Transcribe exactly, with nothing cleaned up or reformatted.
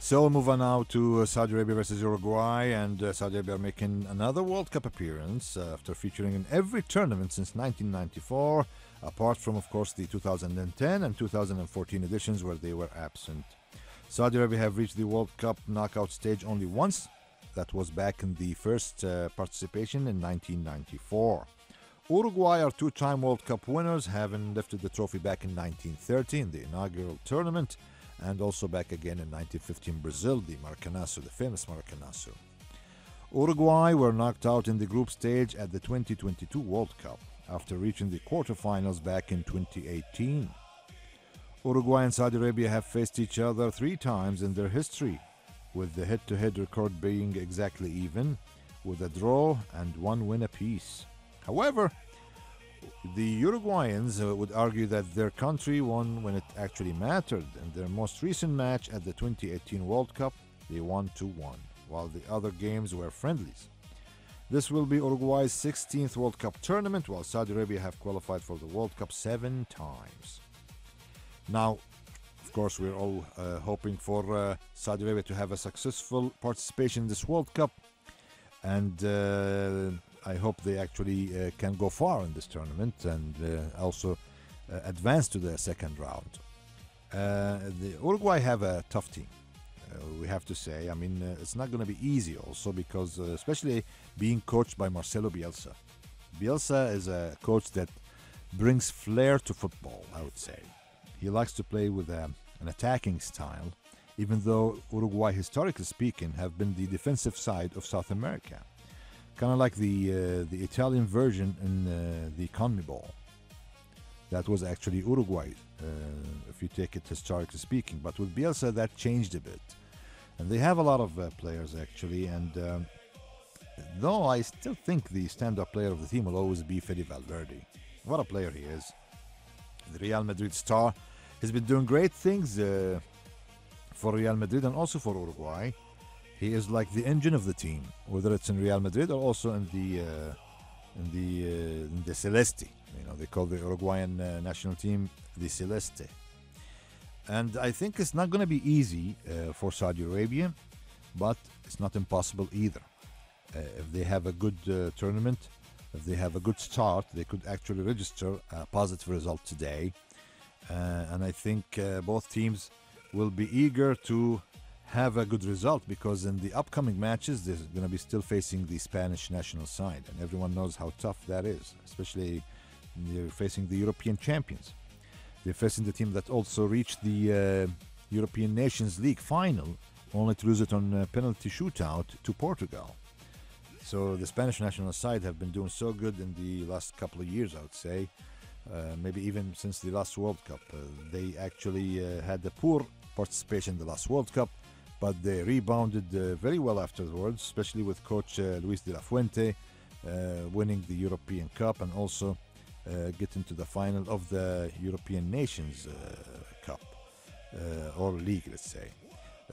So we'll move on now to uh, Saudi Arabia versus Uruguay, and uh, Saudi Arabia are making another World Cup appearance uh, after featuring in every tournament since nineteen ninety-four, apart from, of course, the two thousand ten and two thousand fourteen editions where they were absent. Saudi Arabia have reached the World Cup knockout stage only once. That was back in the first uh, participation in nineteen ninety-four. Uruguay are two-time World Cup winners, having lifted the trophy back in nineteen thirty in the inaugural tournament, and also back again in nineteen fifteen Brazil, the Maracanazo, the famous Maracanazo. Uruguay were knocked out in the group stage at the twenty twenty-two World Cup after reaching the quarterfinals back in twenty eighteen. Uruguay and Saudi Arabia have faced each other three times in their history, with the head-to-head record being exactly even, with a draw and one win apiece. However, the Uruguayans uh, would argue that their country won when it actually mattered. In their most recent match at the twenty eighteen World Cup, they won two one, while the other games were friendlies. This will be Uruguay's sixteenth World Cup tournament, while Saudi Arabia have qualified for the World Cup seven times. Now, of course, we're all uh, hoping for uh, Saudi Arabia to have a successful participation in this World Cup, and uh, I hope they actually uh, can go far in this tournament and uh, also uh, advance to the second round. Uh, the Uruguay have a tough team, uh, we have to say. I mean, uh, it's not going to be easy also because, uh, especially being coached by Marcelo Bielsa. Bielsa is a coach that brings flair to football, I would say. He likes to play with um, an attacking style, even though Uruguay, historically speaking, have been the defensive side of South America. Kind of like the uh, the Italian version in uh, the CONMEBOL. That was actually Uruguay, uh, if you take it historically speaking. But with Bielsa, that changed a bit. And they have a lot of uh, players, actually. And um, though I still think the stand-up player of the team will always be Fede Valverde. What a player he is. The Real Madrid star has been doing great things uh, for Real Madrid and also for Uruguay. He is like the engine of the team, whether it's in Real Madrid or also in the uh, in the uh, in the Celeste. You know, they call the Uruguayan uh, national team the Celeste. And I think it's not going to be easy uh, for Saudi Arabia, but it's not impossible either. Uh, if they have a good uh, tournament, if they have a good start, they could actually register a positive result today. Uh, and I think uh, both teams will be eager to have a good result, because in the upcoming matches they're going to be still facing the Spanish national side, and everyone knows how tough that is, especially they're facing the European champions. They're facing the team that also reached the uh, European Nations League final, only to lose it on a penalty shootout to Portugal. So the Spanish national side have been doing so good in the last couple of years, I would say, uh, maybe even since the last World Cup. Uh, they actually uh, had a poor participation in the last World Cup, but they rebounded uh, very well afterwards, especially with coach uh, Luis de la Fuente uh, winning the European Cup and also uh, getting to the final of the European Nations uh, Cup, uh, or League, let's say.